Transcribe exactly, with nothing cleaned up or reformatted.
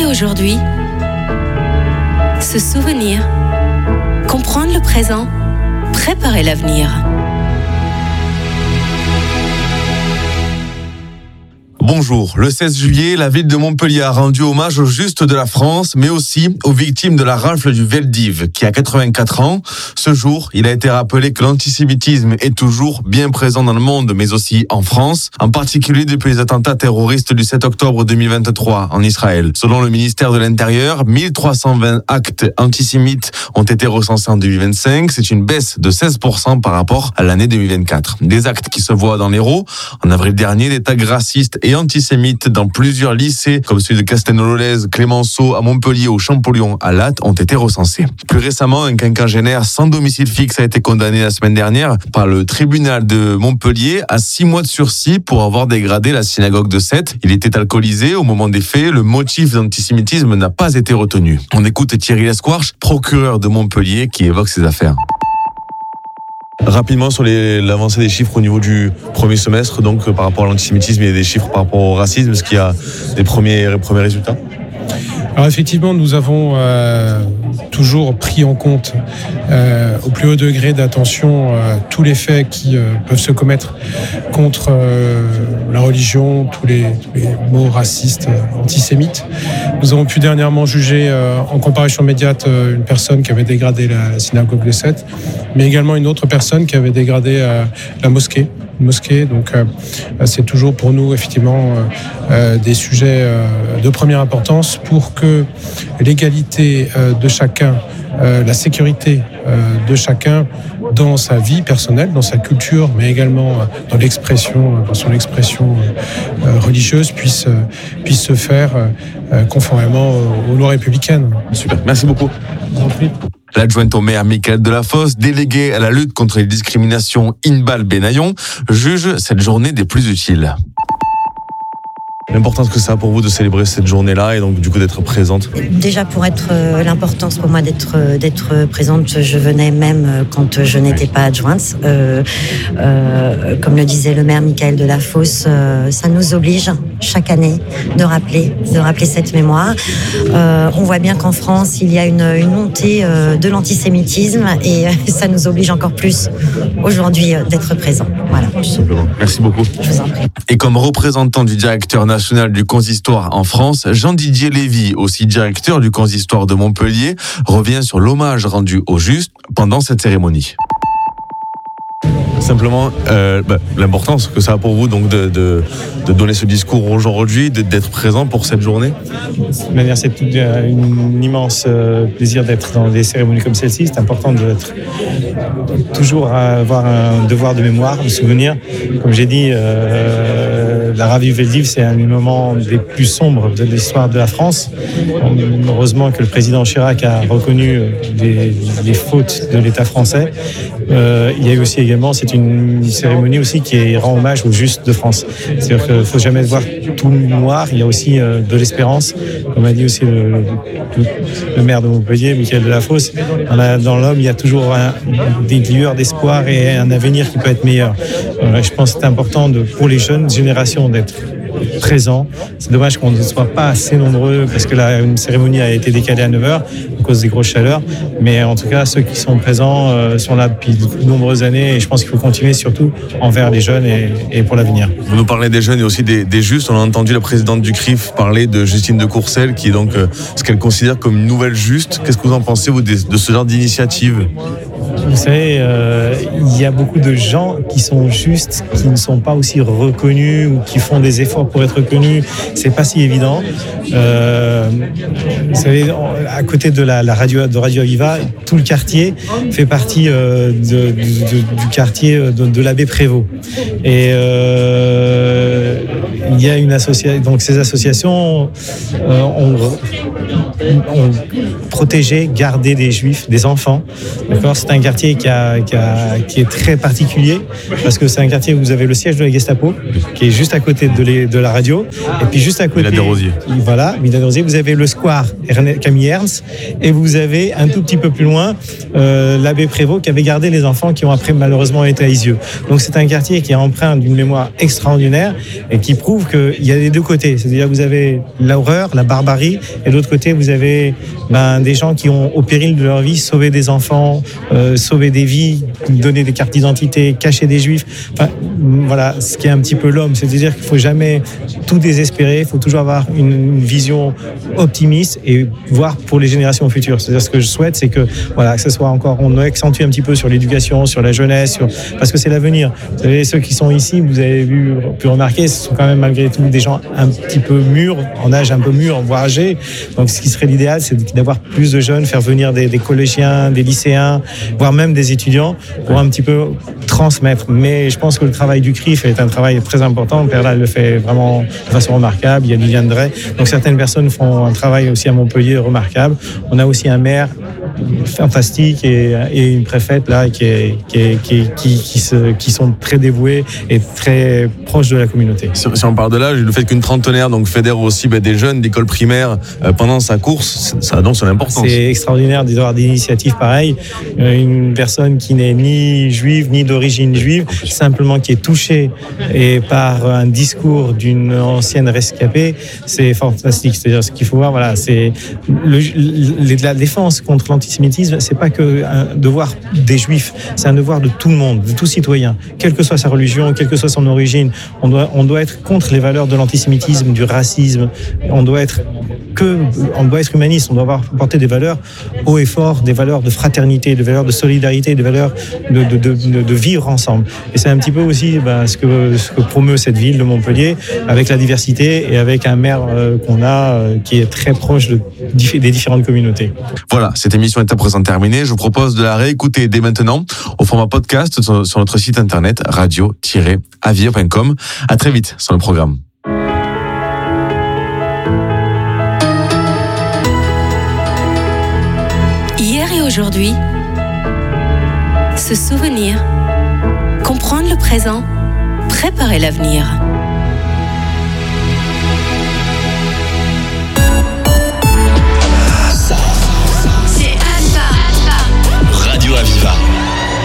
et aujourd'hui, se souvenir, comprendre le présent, préparer l'avenir. Bonjour, le seize juillet, la ville de Montpellier a rendu hommage aux justes de la France, mais aussi aux victimes de la rafle du Veldiv, qui a quatre-vingt-quatre ans. Ce jour, il a été rappelé que l'antisémitisme est toujours bien présent dans le monde, mais aussi en France, en particulier depuis les attentats terroristes du sept octobre deux mille vingt-trois en Israël. Selon le ministère de l'Intérieur, mille trois cent vingt actes antisémites ont été recensés en deux mille vingt-cinq. C'est une baisse de seize pour cent par rapport à l'année deux mille vingt-quatre. Des actes qui se voient dans l'Hérault. En avril dernier, des tags racistes et antisémites dans plusieurs lycées, comme celui de Castelnau-Lolèze, Clémenceau, à Montpellier ou Champollion à Latte, ont été recensés. Plus récemment, un quinquagénaire sans domicile fixe a été condamné la semaine dernière par le tribunal de Montpellier à six mois de sursis pour avoir dégradé la synagogue de Sète. Il était alcoolisé au moment des faits. Le motif d'antisémitisme n'a pas été retenu. On écoute Thierry Lesquarche, procureur de Montpellier, qui évoque ces affaires. Rapidement sur les, l'avancée des chiffres au niveau du premier semestre, donc par rapport à l'antisémitisme, il y a des chiffres par rapport au racisme, est-ce qu'il y a des premiers, premiers résultats ? Alors effectivement, nous avons euh, toujours pris en compte euh, au plus haut degré d'attention euh, tous les faits qui euh, peuvent se commettre contre euh, la religion, tous les, tous les mots racistes, euh, antisémites. Nous avons pu dernièrement juger euh, en comparution immédiate euh, une personne qui avait dégradé la synagogue de Sète, mais également une autre personne qui avait dégradé euh, la mosquée. mosquée. Donc euh, c'est toujours pour nous effectivement euh, euh, des sujets euh, de première importance pour que l'égalité euh, de chacun, euh, la sécurité euh, de chacun dans sa vie personnelle, dans sa culture, mais également euh, dans l'expression, dans son expression euh, religieuse puisse, euh, puisse se faire euh, conformément aux, aux lois républicaines. Super, merci beaucoup. L'adjointe au maire Mickaël Delafosse, déléguée à la lutte contre les discriminations Inbal Benayon, juge cette journée des plus utiles. L'importance que ça a pour vous de célébrer cette journée-là et donc du coup d'être présente. Déjà pour être euh, l'importance pour moi d'être euh, d'être présente, je venais même euh, quand je n'étais pas adjointe. Euh, euh, comme le disait le maire Mickaël Delafosse, euh, ça nous oblige chaque année de rappeler de rappeler cette mémoire. Euh, on voit bien qu'en France il y a une, une montée euh, de l'antisémitisme et euh, ça nous oblige encore plus aujourd'hui euh, d'être présents. Voilà. Tout simplement. Merci beaucoup. Je vous en prie. Et comme représentant du directeur national du consistoire en France, Jean-Didier Lévy, aussi directeur du consistoire de Montpellier, revient sur l'hommage rendu aux justes pendant cette cérémonie. Simplement, euh, bah, l'importance que ça a pour vous donc de, de, de donner ce discours aujourd'hui, de, d'être présent pour cette journée. De manière, c'est un immense plaisir d'être dans des cérémonies comme celle-ci. C'est important d'être toujours à avoir un devoir de mémoire, de souvenir. Comme j'ai dit, euh, la rafle du Veldiv, c'est un des moments les plus sombres de l'histoire de la France. Heureusement que le président Chirac a reconnu les, les fautes de l'État français. Euh, il y a eu aussi également, c'est une cérémonie aussi qui rend hommage aux justes de France. C'est-à-dire qu'il ne faut jamais voir tout noir, il y a aussi euh, de l'espérance, comme a dit aussi le, le, le maire de Montpellier, Mickaël Delafosse. Dans, la, dans l'homme, il y a toujours un, des lueurs d'espoir et un avenir qui peut être meilleur. Euh, je pense que c'est important de, pour les jeunes générations d'être présents. C'est dommage qu'on ne soit pas assez nombreux parce que la une cérémonie a été décalée à neuf heures à cause des grosses chaleurs. Mais en tout cas, ceux qui sont présents euh, sont là depuis de nombreuses années et je pense qu'il faut continuer surtout envers les jeunes et, et pour l'avenir. Vous nous parlez des jeunes et aussi des, des justes. On a entendu la présidente du C R I F parler de Justine de Courcelles qui est donc euh, ce qu'elle considère comme une nouvelle juste. Qu'est-ce que vous en pensez vous, de, de ce genre d'initiative ? Vous savez, euh, il y a beaucoup de gens qui sont justes, qui ne sont pas aussi reconnus ou qui font des efforts pour être reconnus. C'est pas si évident. Euh, vous savez, à côté de la, la radio de Radio Aviva, tout le quartier fait partie euh, de, de, de, du quartier de, de l'abbé Prévost. Et euh, il y a une association. Donc ces associations euh, ont, ont protégé, gardé des juifs, des enfants. D'accord, c'est un quartier quartier qui, a, qui, a, qui est très particulier parce que c'est un quartier où vous avez le siège de la Gestapo qui est juste à côté de, les, de la radio et puis juste à côté, Villa des Rosiers. Voilà, Villa des Rosiers, vous avez le square Camille Ernst et vous avez un tout petit peu plus loin euh, l'abbé Prévost qui avait gardé les enfants qui ont après malheureusement été à Isieux. Donc c'est un quartier qui est empreint d'une mémoire extraordinaire et qui prouve qu'il y a les deux côtés. C'est-à-dire vous avez l'horreur, la barbarie et de l'autre côté vous avez ben, des gens qui ont au péril de leur vie sauvé des enfants, euh, sauvé des vies, donné des cartes d'identité, caché des juifs. Enfin, voilà ce qui est un petit peu l'homme. C'est-à-dire qu'il ne faut jamais tout désespérer, il faut toujours avoir une, une vision optimiste et voir pour les générations futures. C'est-à-dire ce que je souhaite, c'est que voilà, que ce soit encore, on accentue un petit peu sur l'éducation, sur la jeunesse, sur, parce que c'est l'avenir. Vous savez, ceux qui sont ici, vous avez vu, pu remarquer, ce sont quand même malgré tout des gens un petit peu mûrs, en âge un peu mûr, voire âgés. Donc ce qui serait l'idéal, c'est d'avoir plus de jeunes, faire venir des, des collégiens, des lycéens, voire même des étudiants, pour un petit peu transmettre. Mais je pense que le travail du C R I F est un travail très important. Perla le fait vraiment de façon remarquable. Il y a Liliane Drey. Donc certaines personnes font un travail aussi à Montpellier remarquable. On a aussi un maire fantastique et, et une préfète là qui, est, qui, est, qui, qui, qui, se, qui sont très dévoués et très proches de la communauté. Si, si on parle de l'âge, le fait qu'une trentenaire donc fédère aussi ben, des jeunes d'école primaire euh, pendant sa course, ça a donc son importance. C'est extraordinaire d'avoir des initiatives pareilles. Une personne qui n'est ni juive ni d'origine juive, simplement qui est touchée et par un discours d'une ancienne rescapée, c'est fantastique. C'est-à-dire ce qu'il faut voir, voilà, c'est le, le, la défense contre l'antisémitisme, c'est pas que un devoir des juifs, c'est un devoir de tout le monde, de tout citoyen, quelle que soit sa religion, quelle que soit son origine. On doit, on doit être contre les valeurs de l'antisémitisme, du racisme. On doit être que, on doit être humaniste. On doit avoir porter des valeurs haut et fort, des valeurs de fraternité, des valeurs de solidarité, des valeurs de, de, de, de, de vivre ensemble. Et c'est un petit peu aussi ben, ce, que, ce que promeut cette ville de Montpellier, avec la diversité et avec un maire euh, qu'on a euh, qui est très proche de, des différentes communautés. Voilà, cette émission est à présent terminée. Je vous propose de la réécouter dès maintenant au format podcast sur, sur notre site internet radio tiret avir point com. À très vite sur le programme. Hier et aujourd'hui, se souvenir, comprendre le présent, préparer l'avenir.